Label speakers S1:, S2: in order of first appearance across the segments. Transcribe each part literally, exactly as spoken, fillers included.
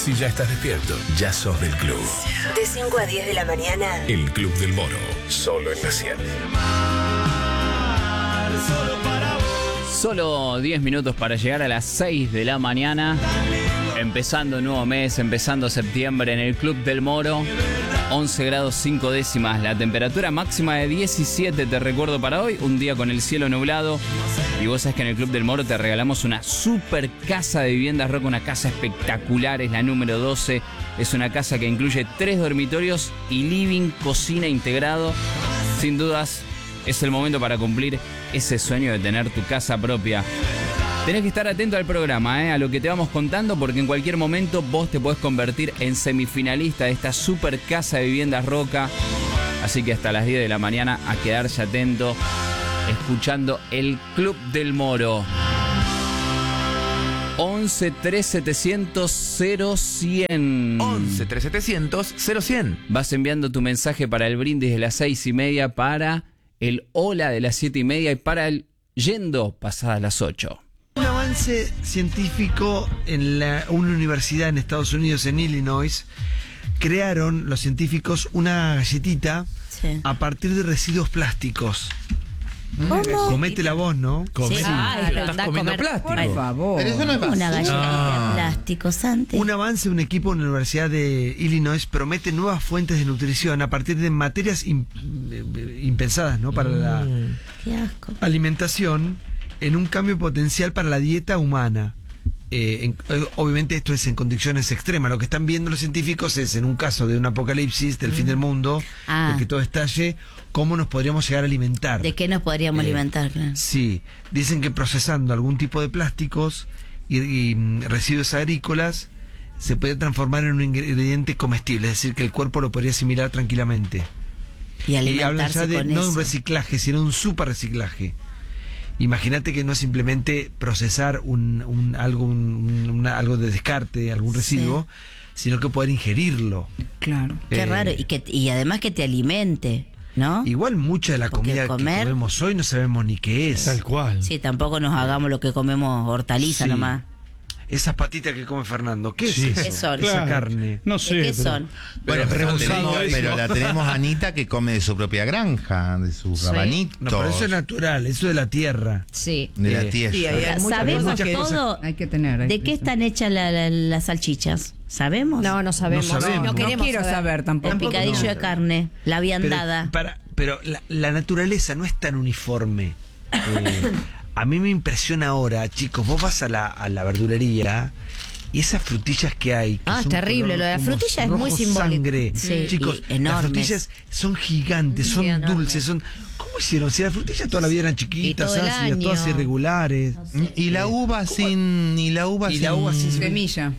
S1: Si ya estás despierto, ya sos del club.
S2: De cinco a diez de la mañana.
S1: El Club del Moro, solo en la cien.
S3: Solo diez minutos para llegar a las seis de la mañana. Empezando un nuevo mes, empezando septiembre en el Club del Moro. once grados cinco décimas, la temperatura máxima de diecisiete, te recuerdo para hoy. Un día con el cielo nublado. Y vos sabés que en el Club del Moro te regalamos una super casa de viviendas Roca, una casa espectacular, es la número doce. Es una casa que incluye tres dormitorios y living, cocina integrado. Sin dudas, es el momento para cumplir ese sueño de tener tu casa propia. Tenés que estar atento al programa, ¿eh? A lo que te vamos contando, porque en cualquier momento vos te podés convertir en semifinalista de esta super casa de viviendas Roca. Así que hasta las diez de la mañana a quedarse atento, escuchando el Club del Moro. once tres setecientos cero cien.
S4: once tres setecientos cero cien.
S3: Vas enviando tu mensaje para el brindis de las seis y media, para el hola de las siete y media y para el yendo pasadas las ocho.
S5: Un avance científico en la, una universidad en Estados Unidos, en Illinois, crearon los científicos una galletita
S2: Sí.
S5: a partir de residuos plásticos.
S2: ¿Cómo?
S5: Comete la voz, ¿no?
S2: Sí. Ah, es
S4: Estás
S2: anda a
S4: comiendo
S2: comer.
S4: plástico.
S2: Por
S6: favor.
S4: Pero eso no es
S2: Una
S4: basura.
S2: galleta de plástico, Santi.
S5: Un avance de un equipo en la Universidad de Illinois promete nuevas fuentes de nutrición a partir de materias im- eh, impensadas, ¿no? Para la
S2: Qué asco.
S5: alimentación, en un cambio potencial para la dieta humana. Eh, en- eh, obviamente esto es en condiciones extremas. Lo que están viendo los científicos es, en un caso de un apocalipsis, del fin del mundo,
S2: Ah.
S5: de que todo estalle, cómo nos podríamos llegar a alimentar.
S2: ¿De qué nos podríamos
S5: Eh,
S2: alimentar? Claro.
S5: Sí, dicen que procesando algún tipo de plásticos y, y, mm, residuos agrícolas se puede transformar en un ingrediente comestible, es decir, que el cuerpo lo podría asimilar tranquilamente.
S2: Y
S5: Y hablan
S2: alimentarse
S5: ya de
S2: con
S5: no
S2: eso.
S5: un reciclaje, sino un super reciclaje. Imagínate que no es simplemente procesar un, un algo un, una- algo de descarte, algún
S2: Sí.
S5: residuo, sino que poder ingerirlo.
S6: Claro.
S2: Qué
S5: Eh,
S2: raro. Y, que, y además que te alimente, ¿no?
S5: Igual mucha de la
S2: Porque
S5: comida
S2: comer-
S5: que comemos hoy no sabemos ni qué es.
S6: Tal cual.
S2: Sí, tampoco nos hagamos lo que comemos hortaliza
S5: Sí.
S2: nomás.
S5: Esas patitas que come Fernando, ¿qué
S6: Sí.
S5: es eso?
S2: ¿Qué son?
S5: Esa
S6: Claro.
S5: carne.
S6: No
S2: ¿De
S6: sé.
S2: qué
S6: pero-
S2: son?
S7: Bueno,
S6: Pero
S7: pero,
S6: rebusado
S7: tenemos-
S6: eso.
S7: pero la tenemos a Anita que come de su propia granja, de sus
S2: Sí.
S7: rabanitos,
S5: No, pero eso es natural, eso de la tierra.
S2: Sí.
S7: de la
S5: Eh,
S7: tierra.
S6: sí, hay- hay muchas
S2: ¿Sabemos
S5: cosas que-
S2: todo?
S6: Hay que tener. hay
S2: ¿De
S6: que
S2: qué
S6: tener.
S2: están hechas la- la- las salchichas? ¿Sabemos?
S8: No, no sabemos.
S5: No sabemos.
S8: No
S6: No
S8: queremos
S6: quiero saber, tampoco.
S2: El picadillo
S6: no.
S2: de carne, la
S5: Pero,
S2: viandada.
S5: para, pero la, la naturaleza no es tan uniforme. Eh, a mí me impresiona ahora, chicos, vos vas a la, a la verdulería y esas frutillas que hay. Que
S2: Ah, es
S5: son
S2: terrible,
S5: color
S2: lo de la
S5: como
S2: frutilla es muy
S5: rojo
S2: simbólico.
S5: sangre.
S2: Sí,
S5: Chicos,
S2: y enormes.
S5: las frutillas son gigantes, son
S2: Sí, enormes.
S5: dulces, son. ¿Cómo hicieron? Si las frutillas toda la vida eran chiquitas,
S2: Y todo el
S5: ácidas,
S2: año.
S5: todas irregulares.
S7: Y la uva sin. Y la uva
S5: Y
S7: sin.
S5: la uva sin
S6: Semilla.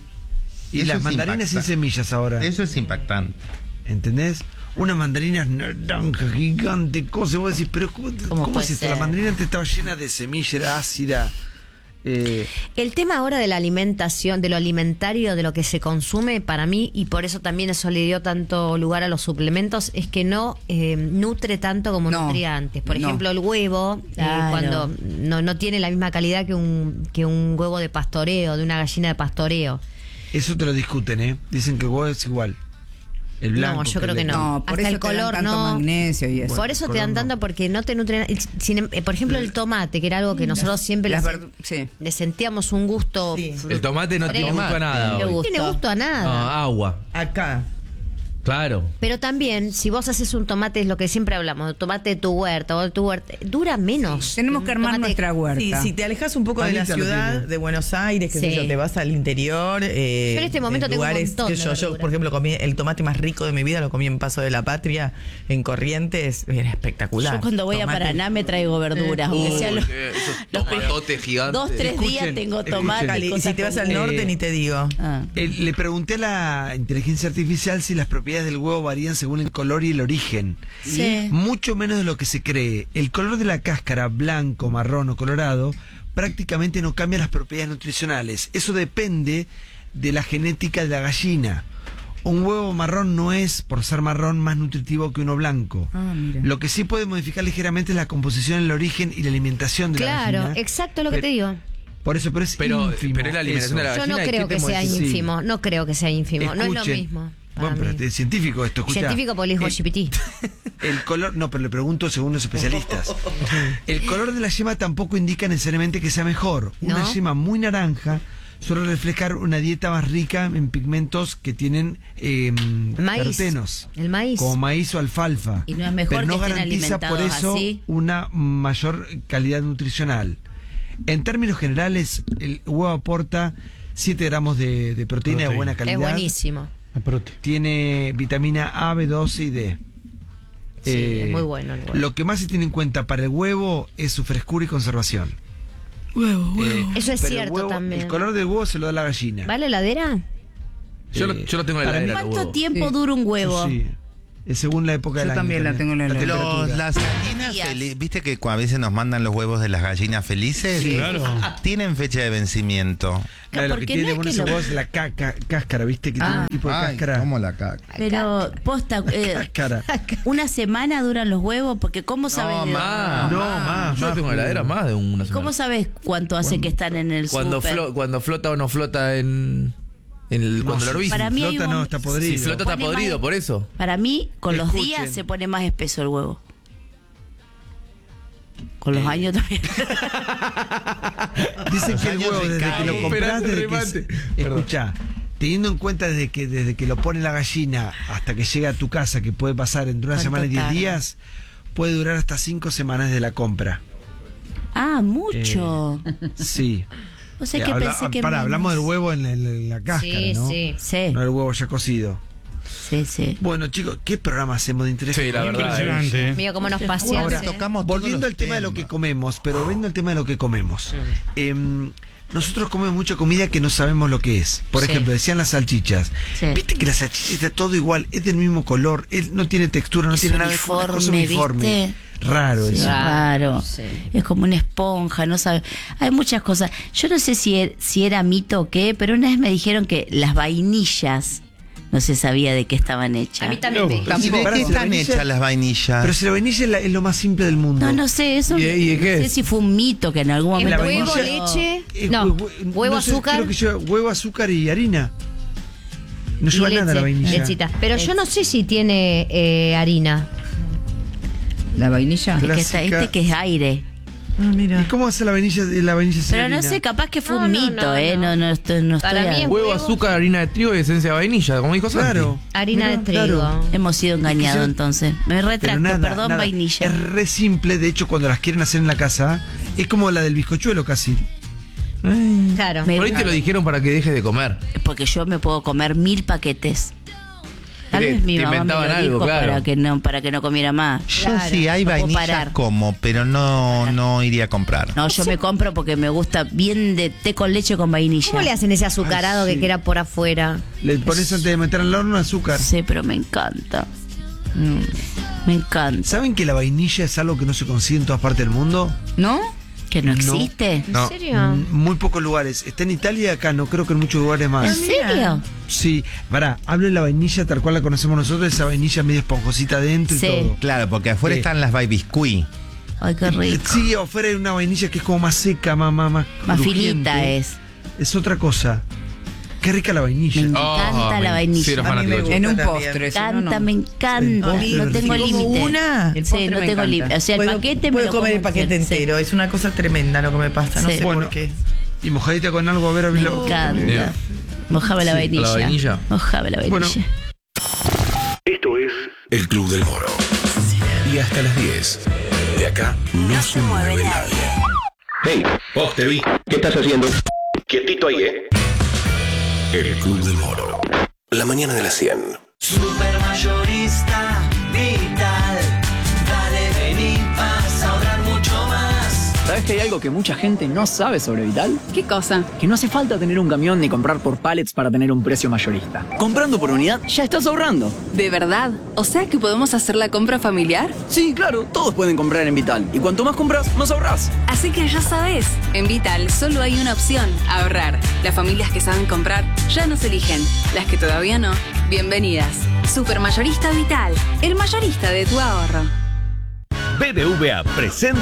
S5: Y
S7: Eso
S5: las
S7: es
S5: mandarinas sin
S7: impactante.
S5: semillas ahora.
S7: Eso es impactante.
S5: ¿Entendés? Una mandarina naranja gigante, cosa. Vos decís, pero ¿cómo,
S2: ¿Cómo
S5: ¿cómo
S2: puede
S5: es esto?
S2: ser?
S5: La mandarina antes estaba llena de semilla, era ácida. Eh,
S8: El tema ahora de la alimentación, de lo alimentario, de lo que se consume, para mí, y por eso también eso le dio tanto lugar a los suplementos, es que no eh, nutre tanto como
S6: No,
S8: nutría antes. Por
S6: no.
S8: ejemplo, el huevo, eh,
S2: Claro.
S8: cuando no, no tiene la misma calidad que un, que un huevo de pastoreo, de una gallina de pastoreo.
S5: eso te lo discuten, ¿eh? Dicen que el huevo es igual. El blanco.
S8: No, yo creo
S5: el
S8: que
S5: de-
S8: no.
S6: No, por
S8: Hasta
S6: eso
S8: el
S6: te dan
S8: color
S6: tanto
S8: no.
S6: magnesio y eso.
S8: Por eso te
S5: color
S8: dan
S5: no.
S8: tanto, porque no te nutren. sin- eh, por ejemplo, el tomate, que era algo que nosotros siempre
S6: Las
S8: le,
S6: verdu- sí.
S8: le sentíamos un gusto.
S6: Sí.
S8: fru-
S4: El tomate no tiene
S8: fresco.
S4: gusto a nada
S2: Tiene
S4: hoy.
S8: No tiene gusto a nada.
S4: Ah, agua.
S6: Acá.
S4: Claro.
S8: Pero también, si vos haces un tomate, es lo que siempre hablamos, tomate de tu huerta o de tu huerta, dura menos.
S6: Tenemos que
S8: un
S6: armar
S8: tomate-
S6: nuestra huerta.
S9: Sí, si te alejas un poco de la
S5: Anita lo
S9: ciudad,
S5: tiene.
S9: de Buenos Aires, que
S8: Sí.
S9: sé yo, te vas al interior. Eh,
S8: Yo en este momento tengo un
S9: lugares
S8: montón
S9: que
S8: de
S9: yo, yo,
S8: verdura.
S9: por ejemplo, comí el tomate más rico de mi vida, lo comí en Paso de la Patria, en Corrientes, era espectacular.
S2: Yo cuando voy
S9: Tomate-
S2: a Paraná me traigo verduras, aunque sea los,
S4: esos
S2: los
S4: tomatotes gigantes.
S2: dos, tres
S5: Escuchen,
S2: días tengo
S5: escuchen.
S2: tomate.
S9: Cali, y
S2: cosas
S9: si te vas
S2: con-
S9: al norte,
S5: Eh,
S9: ni te digo.
S2: Ah.
S5: Eh, le pregunté a la inteligencia artificial si las propiedades del huevo varían según el color y el origen.
S2: Sí.
S5: Mucho menos de lo que se cree. El color de la cáscara, blanco, marrón o colorado, prácticamente no cambia las propiedades nutricionales. Eso depende de la genética de la gallina. Un huevo marrón no es, por ser marrón, más nutritivo que uno blanco.
S6: Ah, mira.
S5: Lo que sí puede modificar ligeramente es la composición, el origen y la alimentación de la
S8: Claro,
S5: gallina.
S8: exacto lo que
S5: Pero-
S8: te digo.
S5: Por eso, pero es
S4: Pero,
S5: ínfimo.
S4: pero es la alimentación
S5: eso.
S4: de la
S8: Yo
S4: gallina.
S8: no
S4: ¿y qué
S8: creo
S4: te
S8: que sea
S4: molesta?
S5: Sí.
S8: ínfimo, no creo que sea ínfimo, no es lo
S5: Escuchen.
S8: mismo. para
S5: Bueno, pero
S8: mí.
S5: es científico esto, escucha.
S8: Científico por el hijo
S5: Eh,
S8: G P T.
S5: El color, no, pero le pregunto según los especialistas. El color de la yema tampoco indica necesariamente que sea mejor. Una
S8: ¿No?
S5: yema muy naranja suele reflejar una dieta más rica en pigmentos que tienen eh,
S8: Maíz.
S5: carotenos.
S8: El maíz.
S5: Como maíz o alfalfa.
S2: Y no es mejor
S5: pero no
S2: que estén
S5: garantiza por
S2: alimentados
S5: eso
S2: así.
S5: una mayor calidad nutricional. En términos generales, el huevo aporta siete gramos de, de proteína, de buena calidad.
S8: Es buenísimo.
S5: Tiene vitamina A, B doce y D.
S8: Sí, es muy bueno el huevo.
S5: Lo que más se tiene en cuenta para el huevo es su frescura y conservación.
S2: Huevo, huevo.
S8: Eso es
S5: pero el
S8: cierto
S5: huevo-
S8: también.
S5: El color del huevo se lo da la gallina.
S8: ¿Va a la heladera?
S4: Yo, lo,
S5: Eh,
S4: yo lo tengo en la
S5: para mí-
S4: heladera. el
S2: ¿Cuánto
S4: huevo.
S2: tiempo
S6: Sí.
S2: dura un huevo?
S5: Sí. Es según la época
S6: Yo
S5: del año.
S6: también la tengo en la heladera.
S7: Los-
S5: temperatura.
S7: las gallinas
S2: Días.
S7: felices, viste que a veces nos mandan los huevos de las gallinas felices.
S10: Claro.
S7: Tienen fecha de vencimiento.
S5: Claro, lo que
S2: Porque
S5: tiene
S2: no es
S5: bueno
S2: que
S5: ese
S2: lo-
S5: huevo es la caca- cáscara, ¿viste? Que tiene
S8: Ah.
S5: un tipo de
S7: Ay,
S5: cáscara.
S7: ¿cómo la caca?
S2: Pero, posta, eh,
S5: Cáscara.
S2: una semana duran los huevos, porque ¿cómo sabes?
S4: No,
S2: de-
S4: más.
S5: No, más,
S4: Yo lo
S5: más,
S4: tengo en la heladera más de una semana.
S2: ¿Cómo sabes cuánto hace que están en el
S4: Cuando,
S2: súper?
S4: flo- cuando flota o no flota en, en el, cuando lo hervís.
S2: Para mí hay
S5: Flota
S2: un-
S5: no, está podrido.
S4: Si flota está
S2: Pone
S4: podrido,
S2: más-
S4: por eso.
S2: Para mí, con los
S5: Escuchen.
S2: días se pone más espeso el huevo. Con los años también.
S5: Dicen que el
S7: años
S5: huevo,
S7: se
S5: desde que lo
S7: caen.
S5: compras,
S4: Esperando
S5: desde
S4: el
S5: que
S4: remate.
S5: se- escuchá, teniendo en cuenta desde que, desde que lo pone la gallina hasta que llega a tu casa, que puede pasar entre una
S2: ¿Cuánto
S5: semana y diez
S2: tarda?
S5: días, puede durar hasta cinco semanas de la compra.
S2: Ah, mucho.
S5: Sí.
S2: O sea
S5: Eh,
S2: que
S5: habla-
S2: pensé que
S5: pará,
S2: menos.
S5: hablamos del huevo en la, en la cáscara,
S8: Sí,
S5: ¿no?
S8: sí.
S2: Sí,
S5: No el huevo ya cocido.
S2: sí, sí.
S5: Bueno, chicos, ¿qué programa hacemos de interés?
S4: Sí, la verdad.
S10: Impresionante.
S8: Mira cómo nos pasean.
S7: Ahora
S8: ¿eh?
S7: tocamos todos
S5: Volviendo
S7: los
S5: al tema de lo que
S7: temas.
S5: comemos, pero volviendo al tema de lo que comemos. Em, nosotros comemos mucha comida que no sabemos lo que es. Por
S2: Sí.
S5: ejemplo, decían las salchichas.
S2: Sí.
S5: Viste que la salchicha está todo igual, es del mismo color, él no tiene textura, no
S2: Es
S5: tiene nada, es una cosa
S2: uniforme,
S5: uniforme.
S2: ¿viste?
S5: Raro
S2: Sí,
S5: eso.
S2: raro.
S8: Sí.
S2: Es como una esponja, no sabe. Hay muchas cosas. Yo no sé si, er- si era mito o qué, pero una vez me dijeron que las vainillas no se sabía de qué estaban hechas.
S8: A mí también me
S5: Pero
S7: ¿Y
S5: si
S7: de
S5: pará,
S7: qué
S5: si la
S7: están
S5: vainilla-
S7: hechas las vainillas?
S5: Pero si la vainilla es, la- es lo más simple del mundo.
S2: No, no sé, eso
S4: ¿Y de- y de qué
S2: no sé
S4: es?
S2: si fue un mito que en algún
S8: Es
S2: momento.
S8: huevo,
S5: vainilla-
S8: leche.
S5: Es
S8: No,
S5: hue- hue-
S8: huevo,
S5: no sé,
S8: azúcar.
S5: Creo que lleva huevo, azúcar y harina. No
S8: y
S5: lleva nada la
S8: leche,
S5: vainilla.
S8: lechita. Pero yo no sé si tiene eh, harina.
S6: La vainilla.
S2: Es que está,
S5: clásica.
S2: este que es aire.
S6: Ah, mira.
S5: ¿Y cómo hace la vainilla, la vainilla sin
S2: Pero no
S5: harina?
S2: sé, capaz que fue
S8: No,
S2: un
S8: no,
S2: mito,
S8: no,
S2: ¿eh?
S8: no.
S2: No, no, estoy, no estoy
S8: Para
S2: a-
S8: mí es-
S4: Huevo,
S8: Huevo.
S4: azúcar, harina de trigo y esencia de vainilla, como dijo Santi.
S5: Claro.
S8: Harina
S5: Mirá,
S8: de trigo.
S5: claro.
S2: Hemos sido engañados
S5: yo-
S2: entonces. Me
S5: Pero
S2: retracto,
S5: nada,
S2: perdón,
S5: nada.
S2: vainilla.
S5: Es re simple, de hecho, cuando las quieren hacer en la casa, es como la del bizcochuelo casi.
S8: Claro.
S2: Me-
S4: Por ahí te lo dijeron para que dejes de comer.
S2: Porque yo me puedo comer mil paquetes. Tal
S4: Te-
S2: vez mi
S4: te
S2: mamá me
S4: inventaban
S2: lo
S4: algo,
S2: dijo
S4: claro.
S2: para que no para que no comiera más.
S7: Yo
S8: Claro,
S7: sí, hay
S2: no puedo
S7: vainillas
S2: parar.
S7: como, pero no, no iría a comprar.
S2: No, yo me compro porque me gusta bien de té con leche con vainilla.
S8: ¿Cómo le hacen ese azucarado
S5: Ay, sí.
S8: que queda por afuera?
S5: Le pones antes de meter al horno azúcar.
S2: Sí, pero me encanta. Mm, me encanta.
S5: ¿Saben que la vainilla es algo que no se consigue en todas partes del mundo?
S6: ¿No?
S2: ¿Que no
S5: No.
S2: existe?
S8: ¿En
S4: No.
S8: serio?
S5: Mm, Muy pocos lugares. Está en Italia y acá, no creo que en muchos lugares
S2: ¿En
S5: más.
S2: serio?
S5: Sí, pará, hablo de la vainilla tal cual la conocemos nosotros, esa vainilla medio esponjosita adentro
S2: Sí.
S5: y todo.
S7: Claro, porque afuera
S5: Sí.
S7: están las baby-biscuit.
S2: Ay, qué rico.
S5: Sí, afuera hay una vainilla que es como más seca, más, más, más,
S2: Más
S5: crujiente.
S2: finita es.
S5: Es otra cosa. Qué rica la vainilla.
S2: Me
S4: Oh,
S2: encanta
S4: me-
S2: la vainilla.
S4: sí, era
S2: Me
S4: fanático.
S6: gusta. En un
S9: también.
S6: postre. si no,
S2: encanta,
S6: no.
S2: me encanta.
S5: Sí,
S2: no tengo
S5: como
S2: límite.
S9: una.
S6: El
S2: Sí,
S6: postre
S2: no
S6: me
S2: tengo
S6: encanta.
S2: límite. O sea, el
S9: Puedo-
S2: paquete me
S9: puedo
S2: lo
S9: comer
S2: como
S9: el paquete
S2: entero, sí.
S9: entero. Es una cosa tremenda lo que me pasa. No
S2: Sí.
S9: sé
S5: Bueno.
S9: por qué.
S5: Y mojadita con algo, a ver, a ver.
S2: Me encanta.
S4: Bien.
S2: Mojame la
S4: Sí,
S2: vainilla.
S4: la vainilla.
S2: Mojame la vainilla.
S5: Bueno.
S1: Esto es El Club del Moro. Y hasta las diez. De acá no se mueve nadie. Hey, vos te vi. ¿Qué estás haciendo? Quietito ahí, ¿eh? El Club del Moro. La mañana de las cien.
S11: Supermayorista Vital. Dale, vení, vas a ahorrar mucho más.
S12: ¿Sabes que hay algo que mucha gente no sabe sobre Vital?
S13: ¿Qué cosa?
S12: Que no hace falta tener un camión ni comprar por pallets para tener un precio mayorista. Comprando por unidad ya estás ahorrando.
S13: ¿De verdad? O sea que podemos hacer la compra familiar.
S12: Sí, claro, todos pueden comprar en Vital. Y cuanto más compras, más ahorrás.
S13: Así que ya sabes, en Vital solo hay una opción, ahorrar. Las familias que saben comprar ya nos eligen. Las que todavía no, bienvenidas. Supermayorista Vital, el mayorista de tu ahorro.
S1: B B V A presenta